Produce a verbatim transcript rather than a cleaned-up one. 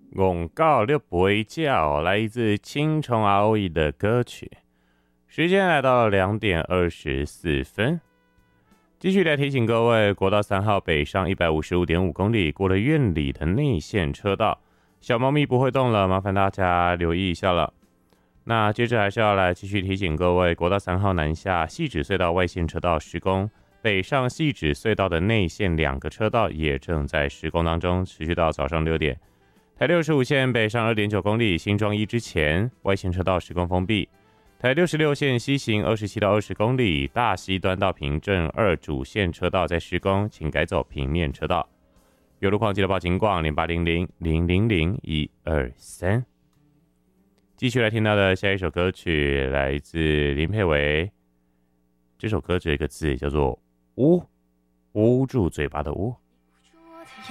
广告六杯叫，来自青虫 R O E 的歌曲。时间来到了两点二十四分，继续来提醒各位，国道三号北上一百五十五点五公里，过了院里的内线车道，小猫咪不会动了，麻烦大家留意一下了。那接着还是要来继续提醒各位，国道三号南下汐止隧道外线车道施工，北上汐止隧道的内线两个车道也正在施工当中，持续到早上六点。台六十五线北上 二点九公里，新庄一之前外线车道施工封闭。台六十六线西行二十七到二十公里，大溪端到平镇二主线车道在施工，请改走平面车道。有路况记得报警广零八零零零零零一二三。继续来听到的下一首歌曲来自林佩维，这首歌这个字叫做捂，捂住嘴巴的捂。